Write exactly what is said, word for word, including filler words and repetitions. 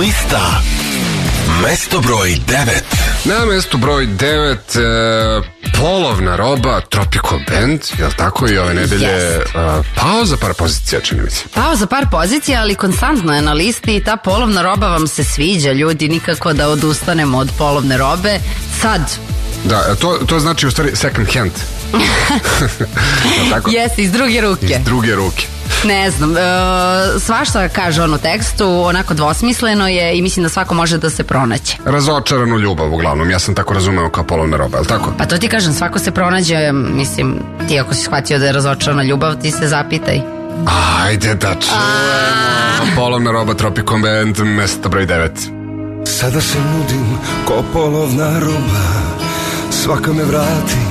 lista. Mesto broj devet. Na mestu broj devet, e, polovna roba, Tropical Band, je li tako, i ove nedelje Jest. e, pao za par pozicija, čini mi se. Pao za par pozicija, ali konstantno je na listi i ta polovna roba vam se sviđa, ljudi, nikako da odustanemo od polovne robe. Sad, Da, to, to znači u stvari second hand. jeste, iz druge ruke. Iz druge ruke. Ne znam, e, svašta kaže on u tekstu, onako dvosmisleno je i mislim da svako može da se pronaće. Razočaranu ljubav uglavnom, ja sam tako razumeo kao polovna roba, je li tako? Pa to ti kažem, svako se pronađe, mislim, ti ako si shvatio da je razočarana ljubav, ti se zapitaj. Ajde da čujemo. Polovna roba, Tropical Band, mesto broj devet. Sada se nudim ko polovna roba, svaka me vrati